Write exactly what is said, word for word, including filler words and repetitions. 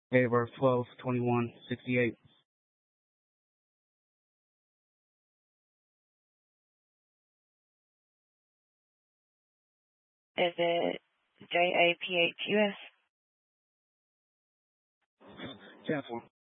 Date of birth twelve twenty-one sixty-eight. Is it J A P H U S? Ten four.